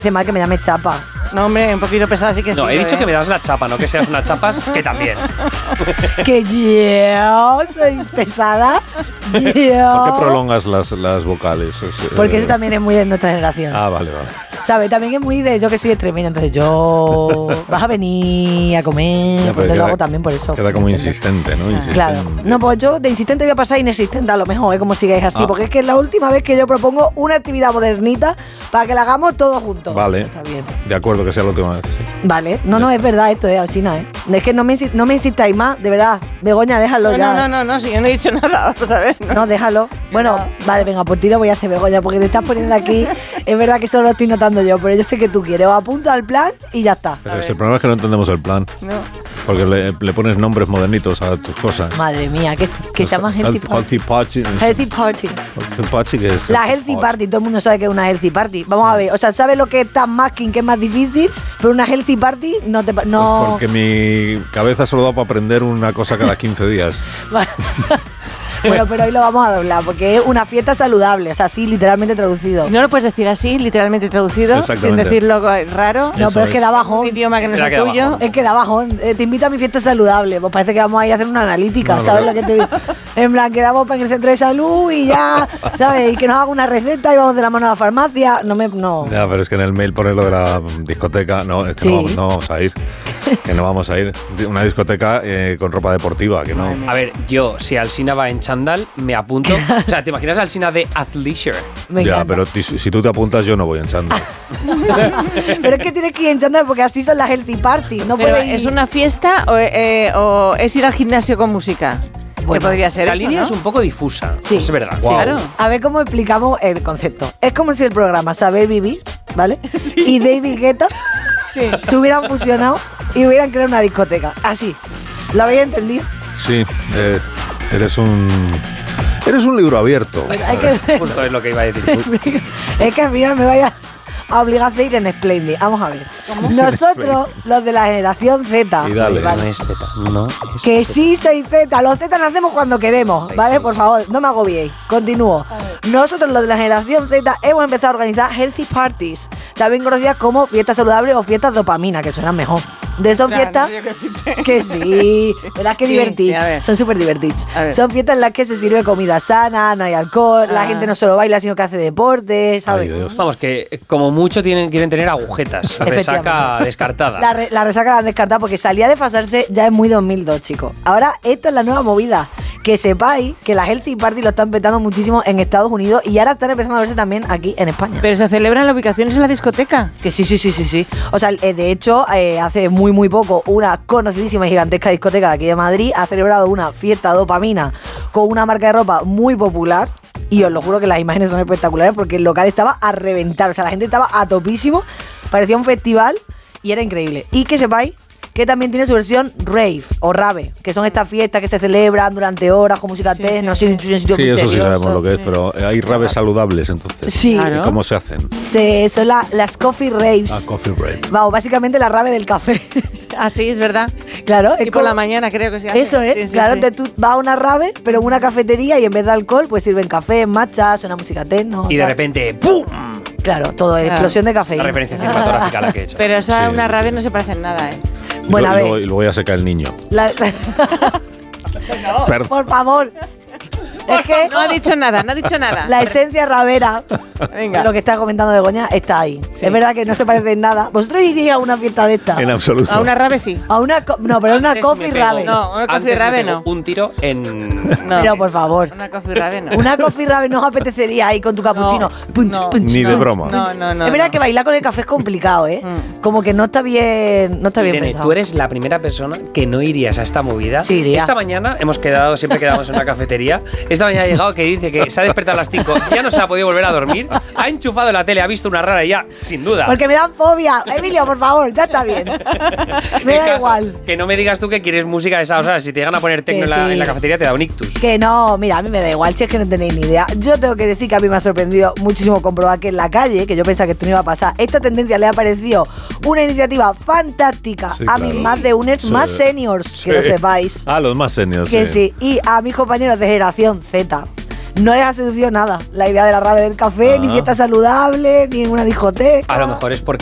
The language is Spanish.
Dice mal que me llame chapa. No, hombre, un poquito pesada sí que sí. No, he dicho que me das la chapa, no que seas una chapas, que también. Que yo soy pesada. ¿Por qué prolongas las vocales? Porque eso también es muy de nuestra generación. Ah, vale. ¿Sabes? También es muy de yo que soy extremeña, entonces yo vas a venir a comer, Ya, pues lo hago también por eso. Queda como insistente, ¿no? Insistente. Claro. No, pues yo de insistente voy a pasar a inexistente a lo mejor, como sigáis así, porque es que es la última vez que yo propongo una actividad modernita para que la hagamos todos juntos. Vale. Está bien. De acuerdo que sea la última vez, sí. Vale. No, es verdad esto, Alsina, Es que no me insistáis más, de verdad. Begoña, déjalo ya. No, si yo no he dicho nada, vamos a ver. No, déjalo. Bueno, vale, venga, por ti lo voy a hacer, Begoña, porque te estás poniendo aquí. Es verdad que solo lo estoy notando yo, pero yo sé que tú quieres. O apunta al plan y ya está. Pero el problema es que no entendemos el plan. No. Porque le pones nombres modernitos a tus cosas. Madre mía, que se llama Healthy Party. Healthy Party. Healthy Party, ¿qué es? La Healthy Party, todo el mundo sabe que es una Healthy Party. Vamos a ver, o sea, ¿sabes lo que es tan masking, que es más difícil? Pero una Healthy Party no te... No. Pues porque mi cabeza solo da para aprender una cosa cada 15 días. Bueno, pero hoy lo vamos a doblar, porque es una fiesta saludable, o sea, así literalmente traducido. ¿No lo puedes decir así, literalmente traducido? Sin decirlo raro. No, pero es que da bajón. Un idioma que no es tuyo. Es que da bajón. Te invito a mi fiesta saludable. Pues parece que vamos a ir a hacer una analítica, ¿sabes lo que te digo? En plan, quedamos en el centro de salud y ya, ¿sabes? Y que nos haga una receta y vamos de la mano a la farmacia. No. Ya, pero es que en el mail pone lo de la discoteca. No, es que no vamos a ir. Que no vamos a ir. Una discoteca con ropa deportiva, que no. A ver, yo, si Alsina va en chándal, me apunto. O sea, ¿te imaginas a Alsina de athleisure? Ya, pero si tú te apuntas, yo no voy en chándal. Pero es que tienes que ir en chándal porque así son las Healthy Party. No puedes ir. ¿Es una fiesta o es ir al gimnasio con música? Bueno, que podría ser la eso, línea ¿no? es un poco difusa. Sí, es verdad. Sí, claro. A ver cómo explicamos el concepto. Es como si el programa Saber Vivir, ¿vale? Sí. Y David Guetta se hubieran fusionado y hubieran creado una discoteca. Así. ¿Lo habéis entendido? Sí. Eres un libro abierto. Justo es lo que iba a decir. Es que al final me vaya a obligar a ir en Splendid. Vamos a ver. Nosotros, los de la generación Z, y dale. ¿vale? No es Z. No es que Z. sí soy Z. Los Z nacemos cuando queremos, ¿vale? Por favor, no me agobiéis. Continúo. Nosotros, los de la generación Z, hemos empezado a organizar Healthy Parties, también conocidas como fiestas saludables o fiestas dopamina, que suenan mejor. De son fiestas que sí, ¿verdad? Que divertidas. Son súper divertidas. Son fiestas en las que se sirve comida sana, no hay alcohol, la gente no solo baila, sino que hace deporte, ¿sabes? Vamos, que como mucho quieren tener agujetas. Resaca descartada. La resaca la han descartado porque salía de fasarse ya en muy 2002, chicos. Ahora, esta es la nueva movida. Que sepáis que la Healthy Party lo están petando muchísimo en Estados Unidos y ahora están empezando a verse también aquí en España. ¿Pero se celebran las ubicaciones en la discoteca? Que sí. O sea, de hecho, hace muy poco, una conocidísima y gigantesca discoteca de aquí de Madrid ha celebrado una fiesta dopamina con una marca de ropa muy popular. Y os lo juro que las imágenes son espectaculares porque el local estaba a reventar. O sea, la gente estaba a topísimo. Parecía un festival y era increíble. Y que sepáis que también tiene su versión rave o rave, que son estas fiestas que se celebran durante horas con música techno, sí, eso sí sabemos lo que es, pero hay raves saludables, entonces. Sí. ¿Y cómo se hacen? Son las coffee raves. Coffee rave. Vamos, básicamente la rave del café. Así es verdad. Claro. Y por la mañana creo que se hace. Eso es, sí, claro, entonces tú vas a una rave, pero en una cafetería y en vez de alcohol, pues sirven café, matcha, suena música techno. Y de repente, ¡pum! Claro, todo es explosión de café. La referencia cinematográfica la que he hecho. Pero esa una rave no se parece en nada, Bueno, a ver. Y luego ya se cae el niño. Por favor. Es que no ha dicho nada. La esencia rabera, venga, lo que está comentando Begoña, está ahí. Sí. Es verdad que no se parece en nada. ¿Vosotros iríais a una fiesta de esta? En absoluto. A una rave sí. Pero una coffee rave. No, una coffee rave no. Un tiro en... No. Pero por favor. Una coffee rave no. Una coffee rave no os apetecería ahí con tu cappuccino. Ni de broma. No. Es verdad que bailar con el café es complicado, ¿eh? Como que no está bien pensado. Tú eres la primera persona que no irías a esta movida. Sí, iría. Esta mañana siempre quedamos en una cafetería. Esta mañana ha llegado que dice que se ha despertado a las 5, ya no se ha podido volver a dormir, ha enchufado la tele, ha visto una rara y ya, sin duda. Porque me dan fobia. Emilio, por favor, ya está bien. Me da igual. Que no me digas tú que quieres música de esa, o sea, si te llegan a poner tecno en la cafetería te da un ictus. Que no, mira, a mí me da igual, si es que no tenéis ni idea. Yo tengo que decir que a mí me ha sorprendido muchísimo comprobar que en la calle, que yo pensaba que esto no iba a pasar, esta tendencia le ha parecido una iniciativa fantástica a mis más de uners más seniors, que lo sepáis. Los más seniors. Que sí, y a mis compañeros de generación Z. no les ha seducido nada la idea de la rave del café, ni fiesta saludable, ni en una discoteca. A lo mejor es porque